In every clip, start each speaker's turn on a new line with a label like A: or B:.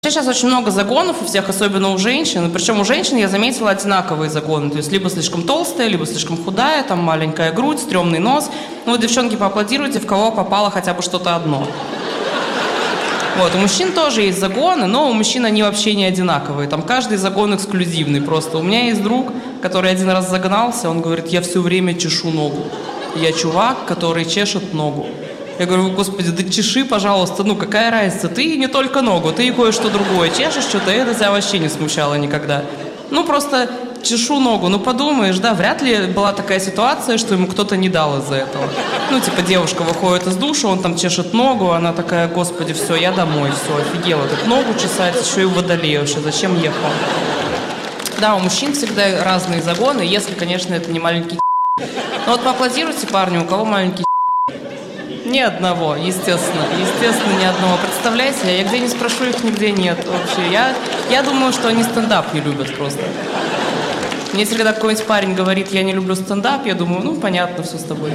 A: Сейчас очень много загонов у всех, особенно у женщин. Причем у женщин я заметила одинаковые загоны. То есть либо слишком толстая, либо слишком худая, там маленькая грудь, стрёмный нос. Ну вот, девчонки, поаплодируйте, в кого попало хотя бы что-то одно. Вот, у мужчин тоже есть загоны, но у мужчин они вообще не одинаковые. Там каждый загон эксклюзивный просто. У меня есть друг, который один раз загнался, он говорит, я все время чешу ногу. Я чувак, который чешет ногу. Я говорю, господи, да чеши, пожалуйста, ну какая разница, ты не только ногу, ты и кое-что другое чешешь, что-то это тебя вообще не смущало никогда. Ну просто чешу ногу, ну подумаешь, да, вряд ли была такая ситуация, что ему кто-то не дал из-за этого. Ну типа девушка выходит из душа, он там чешет ногу, она такая, господи, все, я домой, все, офигела, тут ногу чесать, еще и в водолее вообще, зачем ехал? Да, у мужчин всегда разные загоны, если, конечно, это не маленький. Ну вот поаплодируйте парню, у кого маленький. Ни одного, естественно, ни одного. Представляете, я где не спрошу, их нигде нет вообще. Я думаю, что они стендап не любят просто. Мне если когда какой-нибудь парень говорит, я не люблю стендап, я думаю, ну, понятно, все с тобой.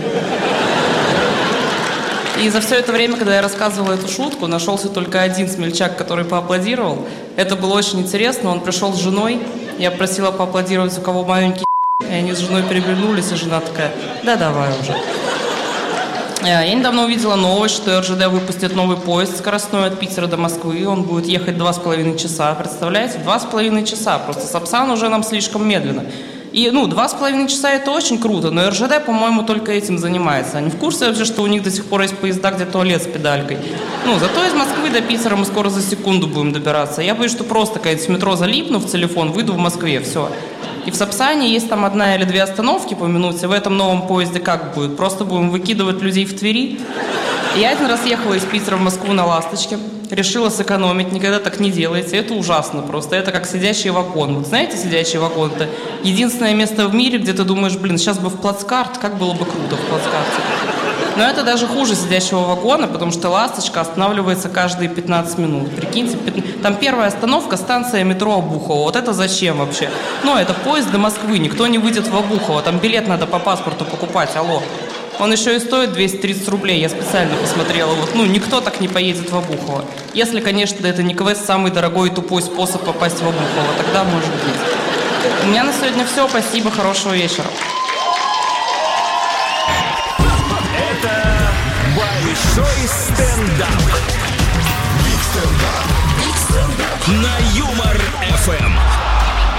A: И за все это время, когда я рассказывала эту шутку, нашелся только один смельчак, который поаплодировал. Это было очень интересно, он пришел с женой, я просила поаплодировать, у кого маленький, и они с женой переглянулись, и жена такая, да давай уже. Я недавно увидела новость, что РЖД выпустит новый поезд скоростной от Питера до Москвы. Он будет ехать 2,5 часа. Представляете? 2,5 часа. Просто Сапсан уже нам слишком медленно. И, 2,5 часа это очень круто, но РЖД, по-моему, только этим занимается. Они в курсе вообще, что у них до сих пор есть поезда, где туалет с педалькой. Зато из Москвы до Питера мы скоро за секунду будем добираться. Я боюсь, что просто какая-то метро залипну в телефон, выйду в Москве, все. И в Сапсане есть там 1 или 2 остановки по минуте. В этом новом поезде как будет? Просто будем выкидывать людей в Твери? Я один раз ехала из Питера в Москву на «Ласточке». Решила сэкономить. Никогда так не делайте. Это ужасно просто. Это как сидящий вагон. Вот знаете, сидящий вагон – это единственное место в мире, где ты думаешь, сейчас бы в плацкарт, как было бы круто в плацкарте. Но это даже хуже сидящего вагона, потому что «Ласточка» останавливается каждые 15 минут. Прикиньте, там первая остановка – станция метро Обухово. Вот это зачем вообще? Это поезд до Москвы, никто не выйдет в Обухово. Там билет надо по паспорту покупать, алло. Он еще и стоит 230 рублей, я специально посмотрела. Никто так не поедет в Обухово. Если, конечно, это не квест «Самый дорогой и тупой способ попасть в Обухово», тогда может быть. У меня на сегодня все, спасибо, хорошего вечера.
B: Большой стендап. Биг стендап. На Юмор ФМ.